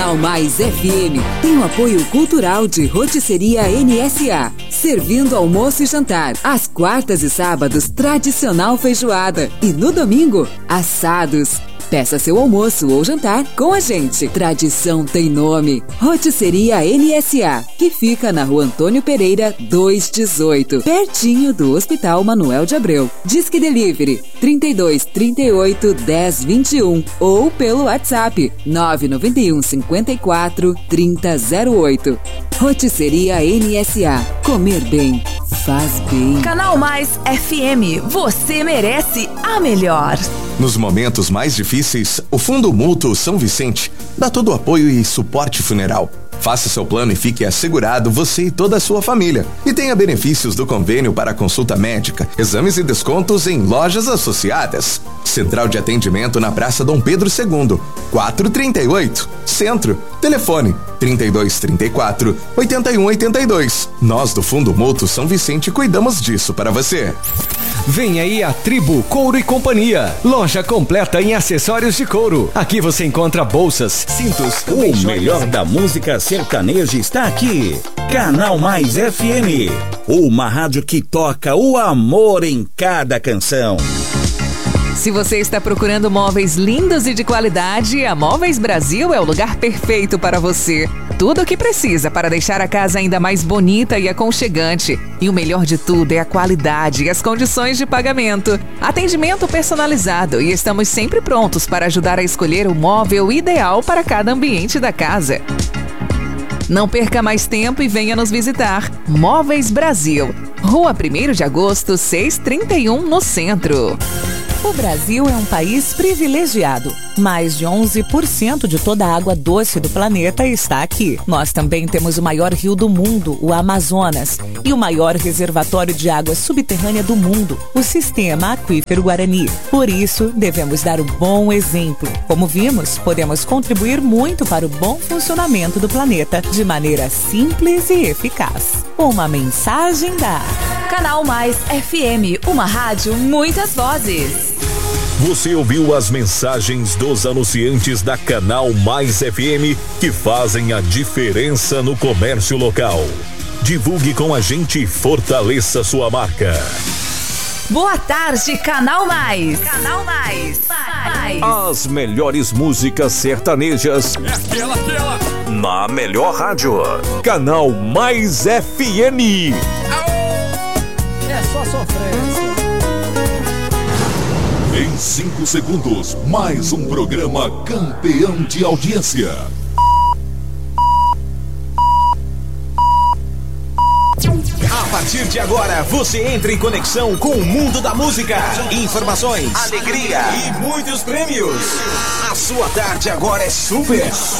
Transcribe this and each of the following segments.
Canal Mais FM tem o apoio cultural de Rotisseria NSA. Servindo almoço e jantar. Às quartas e sábados, tradicional feijoada. E no domingo, assados. Peça seu almoço ou jantar com a gente. Tradição tem nome. Rotisseria NSA, que fica na Rua Antônio Pereira, 218, pertinho do Hospital Manuel de Abreu. Disque Delivery 32 38 10 21 ou pelo WhatsApp 991 54 30 08. Rotisseria NSA. Comer bem faz bem. Canal Mais FM. Você merece a melhor. Nos momentos mais difíceis, o Fundo Mútuo São Vicente dá todo o apoio e suporte funeral. Faça seu plano e fique assegurado você e toda a sua família. E tenha benefícios do convênio para consulta médica, exames e descontos em lojas associadas. Central de atendimento na Praça Dom Pedro II, 438, Centro. Telefone 3234 8182. Nós do Fundo Mútuo São Vicente cuidamos disso para você. Vem aí a Tribo Couro e Companhia, loja completa em acessórios de couro. Aqui você encontra bolsas, cintos. O melhor da música sertaneja está aqui. Canal Mais FM, uma rádio que toca o amor em cada canção. Se você está procurando móveis lindos e de qualidade, a Móveis Brasil é o lugar perfeito para você. Tudo o que precisa para deixar a casa ainda mais bonita e aconchegante. E o melhor de tudo é a qualidade e as condições de pagamento. Atendimento personalizado e estamos sempre prontos para ajudar a escolher o móvel ideal para cada ambiente da casa. Não perca mais tempo e venha nos visitar. Móveis Brasil, Rua 1º de Agosto, 631, no Centro. O Brasil é um país privilegiado. Mais de 11% de toda a água doce do planeta está aqui. Nós também temos o maior rio do mundo, o Amazonas, e o maior reservatório de água subterrânea do mundo, o Sistema Aquífero Guarani. Por isso, devemos dar um bom exemplo. Como vimos, podemos contribuir muito para o bom funcionamento do planeta de maneira simples e eficaz. Uma mensagem da Canal Mais FM, uma rádio, muitas vozes. Você ouviu as mensagens dos anunciantes da Canal Mais FM que fazem a diferença no comércio local. Divulgue com a gente e fortaleça sua marca. Boa tarde, Canal Mais. Canal Mais. As melhores músicas sertanejas. Na melhor rádio. Canal Mais FM. É só sofrência. Em 5 segundos, mais um programa campeão de audiência. A partir de agora, você entra em conexão com o mundo da música. Informações, alegria e muitos prêmios. A sua tarde agora é super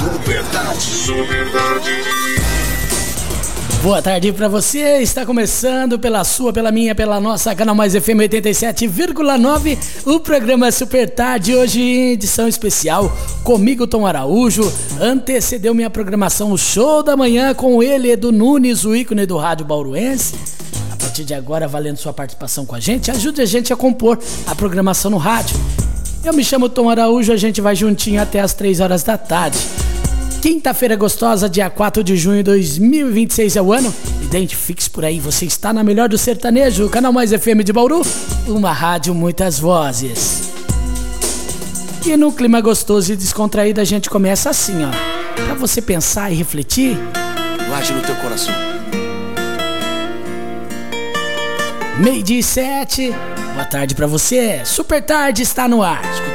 tarde. Boa tarde pra você, está começando pela sua, pela minha, pela nossa Canal Mais FM 87,9, o programa Super Tarde, hoje em edição especial, comigo Tom Araújo. Antecedeu minha programação o Show da Manhã com ele, Edu Nunes, o ícone do rádio bauruense. A partir de agora, valendo sua participação com a gente, ajude a gente a compor a programação no rádio. Eu me chamo Tom Araújo, a gente vai juntinho até as 3 horas da tarde. Quinta-feira gostosa, dia 4 de junho de 2026 é o ano. Identifique-se por aí, você está na melhor do sertanejo, Canal Mais FM de Bauru, uma rádio, muitas vozes. E no clima gostoso e descontraído a gente começa assim, ó, pra você pensar e refletir. Guarde no teu coração. 12:07, boa tarde pra você, Super Tarde está no ar.